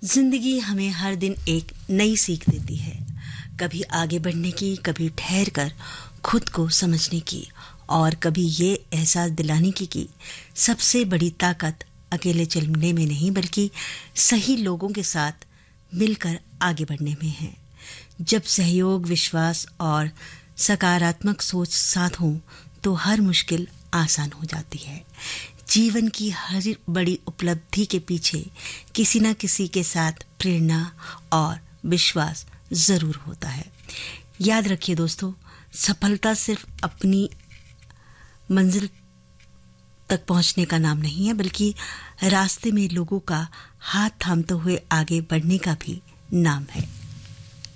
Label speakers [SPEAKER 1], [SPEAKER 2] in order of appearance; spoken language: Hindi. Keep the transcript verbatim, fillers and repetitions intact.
[SPEAKER 1] जिंदगी हमें हर दिन एक नई सीख देती है, कभी आगे बढ़ने की, कभी ठहर कर खुद को समझने की और कभी ये एहसास दिलाने की कि सबसे बड़ी ताकत अकेले चलने में नहीं बल्कि सही लोगों के साथ मिलकर आगे बढ़ने में है। जब सहयोग, विश्वास और सकारात्मक सोच साथ हों तो हर मुश्किल आसान हो जाती है। जीवन की हर बड़ी उपलब्धि के पीछे किसी न किसी के साथ प्रेरणा और विश्वास जरूर होता है। याद रखिए दोस्तों, सफलता सिर्फ अपनी मंजिल तक पहुंचने का नाम नहीं है बल्कि रास्ते में लोगों का हाथ थामते हुए आगे बढ़ने का भी नाम है।